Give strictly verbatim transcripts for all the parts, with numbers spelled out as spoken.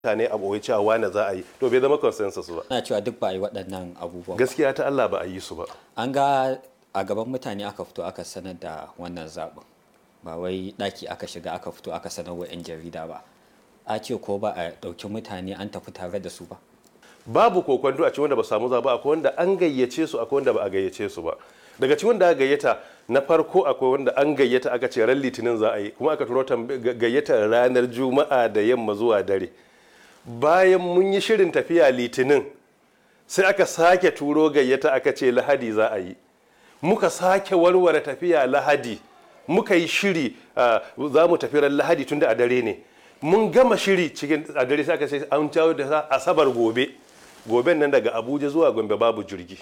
mutane a ɓoye cewa wane za a yi to bai zama consensus ba. Ana cewa duk ba a yi waɗannan abubuwan. Gaskiya ta Allah ba a yi su ba. An ga a gaban mutane aka fito aka sanar da wannan zaɓin, ba wai ɗaki aka shiga aka fito aka sanar wa 'yan jarida ba. A ce ko ba a ɗauki mutane an tafi tare da su ba. Babu kokwanto a cikin wanda ba samu zaɓa, akwai wanda an gayyace su akwai wanda ba a gayyace su ba. Daga cikin wanda aka gayyata na farko akwai wanda an gayyata aka ce ran litinin za a yi, kuma aka turo gayyata ranar juma'a da yamma zuwa dare. Bayan mun yi shirin tafiya litinin sai aka sake turo gayyata aka ce lahadi za a yi, muka sake warware tafiya lahadi, muka yi shiri za mu tafi ran lahadi tunda a dare ne, mun gama shiri cikin a dare sai aka ce an jawo da asabar gobe goben nan daga Abuja zuwa Gombe babu jirgi.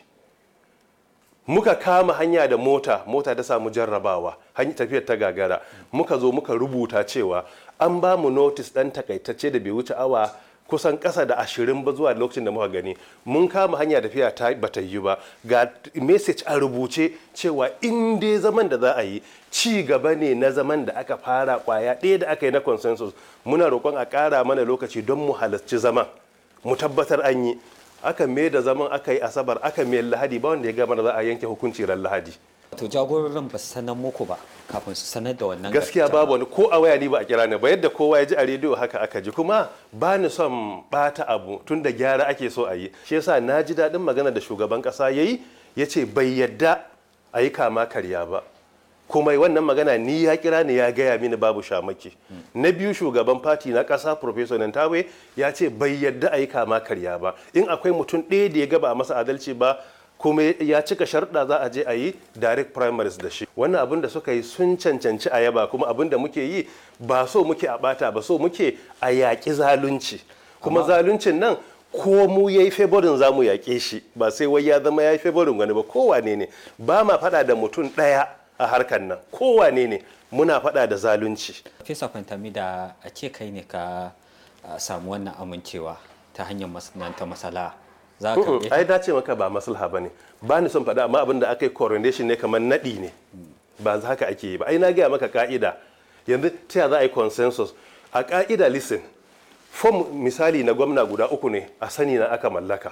Muka kama hanya da mota mota ta samu jarrabawa, hanyar tafiyar ta gagara, muka zo muka rubuta cewa an ba mu notice ɗan takaitacce da bai wuce awa kusan ƙasa da ashirin ba zuwa lokacin da muka gani mun kama hanya tafiya ta bata yi ba, ga message a rubuce cewa in dai zaman da za a yi ci gaba ne na zaman da aka fara kwaya ɗaya da aka yi na consensus, muna roƙon a ƙara mana lokaci don mu halarci zaman mu tabbatar an yi. Aka mai da zaman aka yi asabar aka mai lahadi ba wanda ya gama da za a yanke hukunci ran lahadi. To jagororin ba su sanar muku ba kafin su sanar da wannan gaskiya babu wani ko a waya ni ba a kira ni ba, yadda kowa ya ji a rediyo haka aka ji, kuma ba ni son bata abu tun da gyara ake so a yi. Shi yasa na ji daɗin magana da shugaban ƙasa ya yi, ya ce bai yadda a yi kama karya ba, kuma wannan magana ni ya kira ni ya gaya mini babu shamaki. Na biyu shugaban fati na ƙasa Professor Nantawe ya ce bai yadda a yi kama karya ba, in akwai mutum ɗaya da ya gaba a masa adalci ba kuma ya cika sharɗa za a je a yi direct primaries da shi. Wannan abin da suka yi sun cancanci a yaba, kuma abin da muke yi ba so muke a bata ba, so muke a yaƙi zalunci, kuma zaluncin nan ko mu ya yi favorin za mu yaƙe shi, ba sai wai ya zama ya yi favorin wani ba, kowane ne. Ba ma faɗa da mutum ɗaya a harkar nan, kowane ne muna faɗa da zalunci. Fesa Fantami, da a ce kai ne ka samu wannan amincewa ta hanyar masana'anta masala za ka ai dace maka ba maslaha ba ne, ba ni son faɗa, amma abin da aka yi coronation ne kamar naɗi ne, ba haka ake yi ba. Ai na gaya maka ka'ida, yanzu ta za a yi consensus a ka'ida. Listen, form misali na gwamna guda uku ne a sani na aka mallaka,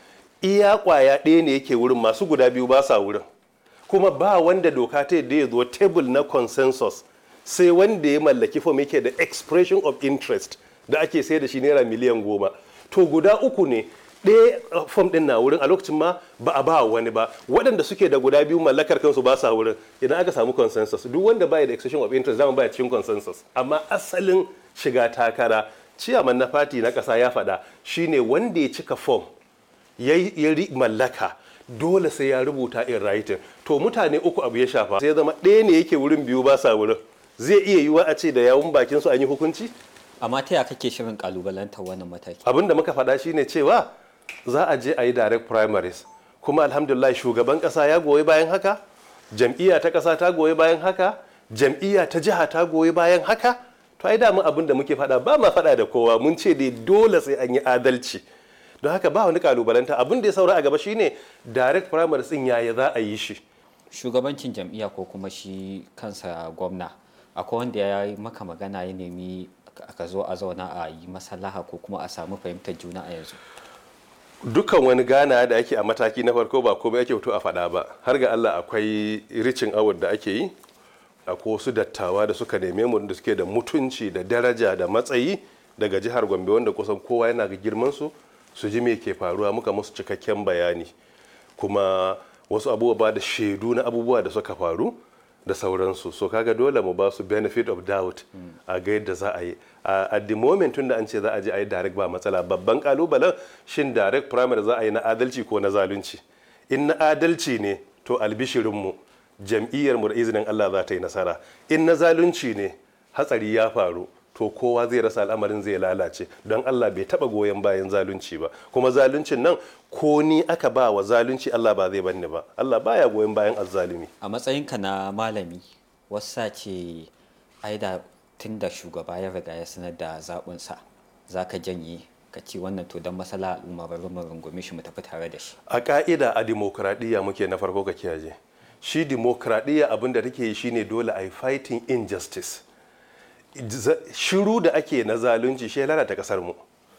iya kwaya ɗaya ne yake wurin, masu guda biyu ba sa wurin, kuma ba wanda doka ta yadda ya zo table na consensus sai wanda ya mallaki form yake da expression of interest da ake sai da shi naira miliyan goma. To guda uku ne, ɗaya fom ɗin na wurin a lokacin ma ba a ba wani ba, waɗanda suke da guda biyu mallakar kansu ba sa wurin. Idan aka samu consensus, duk wanda baya da expression of interest zama baya cikin consensus. Amma asalin shiga takara, ciyaman na fati na ƙasa ya faɗa, shine wanda ya cika fom ya mallaka dole sai ya rubuta in writing. To mutane uku abu ya shafa, sai zama ɗaya ne yake wurin biyu ba sa wurin, zai iya yiwa a ce da yawun bakin su an yi hukunci. Amma ta ya kake shirin kalubalantar wannan mataki? Abin da muka faɗa shine cewa za a je a yi direct primaries, kuma alhamdulillah shugaban ƙasa ya goyi bayan haka, jam'iyya ta ƙasa ta goyi bayan haka, jam'iyya ta jiha ta goyi bayan haka. To ai da mun abin da muke faɗa ba ma faɗa da kowa, mun ce dai dole sai an yi adalci. Don haka ba wani kalubalanta, abin da ya saura a gaba shine direct primaries din yaya za a yi shi. Shugabancin jam'iyya ko kuma shi kansa gwamna, akwai wanda ya yi maka magana ya nemi ka zo a zauna a yi maslaha ko kuma a samu fahimtar juna a yanzu? Dukkan wani gana da ake a mataki na farko ba komai ake fito a faɗa ba, har ga Allah akwai ricin award da ake yi, akwai wasu dattawa da suka neme mu da suke da mutunci da daraja da matsayi daga jihar Gombe wanda kusan kowa yana ga girman su su ji me ke faruwa, muka musu cikakken bayani, kuma wasu abubuwa da shaidu na abubuwa da suka faru da sauransu. So kaga dole mu ba su benefit of doubt a ga yadda za a yi. At the moment tunda an ce za a je a yi direct ba matsala, babban kalubalen shin direct primary za a yi na adalci ko na zalunci. In na adalci ne to albishirinmu jam'iyyarmu da izinin Allah za ta yi nasara, in na zalunci ne hatsari ya faru to kowa zai rasa, al'amarin zai lalace, don Allah bai taba goyon bayan zalunci ba. Kuma zaluncin nan ko ni aka ba wa zalunci Allah ba zai banni ba, Allah baya goyon bayan azzalumi. A matsayinka na malami, wasa ce ai da tun da shugaba ya riga ya sanar da zaɓinsa za ka janye ka ce wannan to don masala al'umma bari mu rungume shi mu tafi tare da shi? A ka'ida a dimokuraɗiyya muke, na farko ka kiyaye shi dimokuraɗiyya abin da take yi shine dole a yi fighting injustice. Shiru da ake na zalunci shi ya lalata kasar mu.